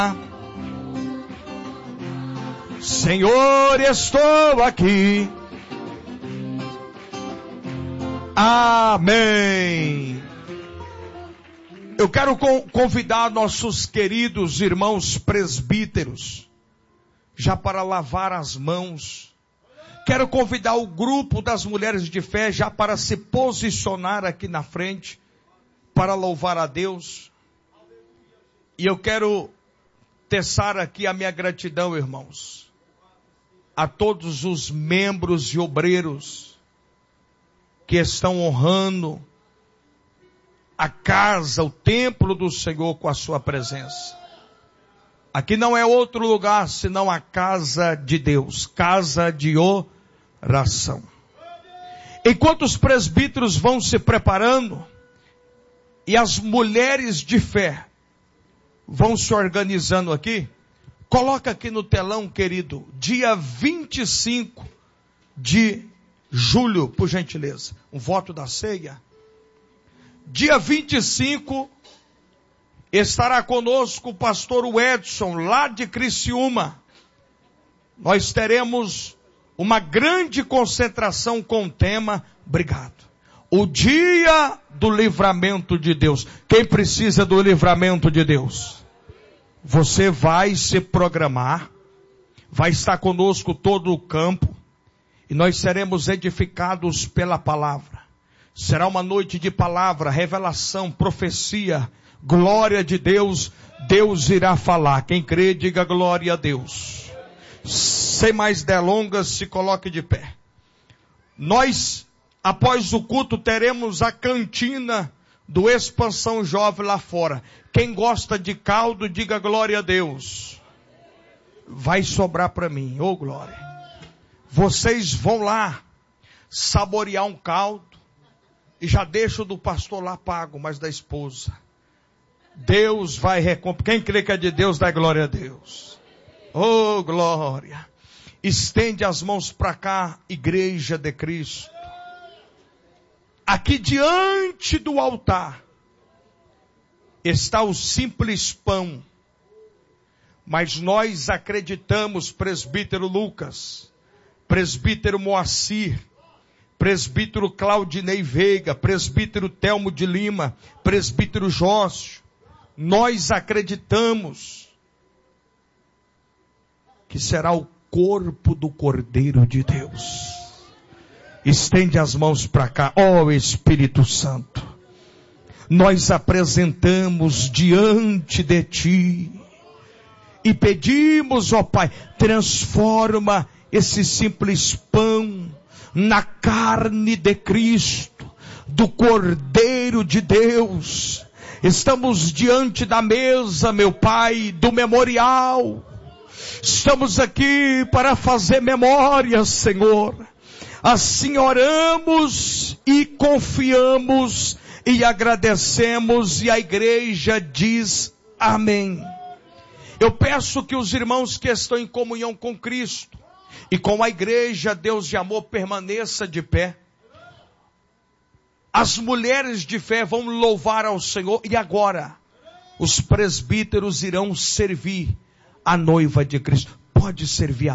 Senhor, estou aqui. Amém. Eu quero convidar nossos queridos irmãos presbíteros já para lavar as mãos. Quero convidar o grupo das mulheres de fé já para se posicionar aqui na frente para louvar a Deus. E eu quero tecer aqui a minha gratidão, irmãos, a todos os membros e obreiros que estão honrando a casa, o templo do Senhor com a sua presença. Aqui não é outro lugar senão a casa de Deus, casa de oração. Enquanto os presbíteros vão se preparando e as mulheres de fé vão se organizando aqui, coloca aqui no telão, querido, dia 25 de julho, por gentileza, um voto da ceia. Dia 25, estará conosco o pastor Edson, lá de Criciúma. Nós teremos uma grande concentração com o tema, o dia do livramento de Deus. Quem precisa do livramento de Deus? Você vai se programar, vai estar conosco todo o campo, e nós seremos edificados pela palavra. Será uma noite de palavra, revelação, profecia, glória de Deus. Deus irá falar. Quem crê, diga glória a Deus. Sem mais delongas, se coloque de pé. Nós, após o culto, teremos a cantina do Expansão Jovem lá fora. Quem gosta de caldo, diga glória a Deus. Vai sobrar para mim, ô glória. Vocês vão lá saborear um caldo. E já deixo do pastor lá pago, mas da esposa. Deus vai recompensar. Quem crê que é de Deus, dá glória a Deus. Oh, glória. Estende as mãos para cá, igreja de Cristo. Aqui diante do altar está o simples pão. Mas nós acreditamos, presbítero Lucas, presbítero Moacir, presbítero Claudinei Veiga, presbítero Telmo de Lima, presbítero Jócio, nós acreditamos que será o corpo do Cordeiro de Deus. Estende as mãos para cá, ó Espírito Santo. Nós apresentamos diante de Ti e pedimos, ó Pai, transforma esse simples pão na carne de Cristo, do Cordeiro de Deus. Estamos diante da mesa, meu Pai, do memorial. Estamos aqui para fazer memória, Senhor. Assim oramos e confiamos e agradecemos, e a igreja diz amém. Eu peço que os irmãos que estão em comunhão com Cristo e com a igreja, Deus de amor, permaneça de pé. As mulheres de fé vão louvar ao Senhor. E agora, os presbíteros irão servir a noiva de Cristo. Pode servir a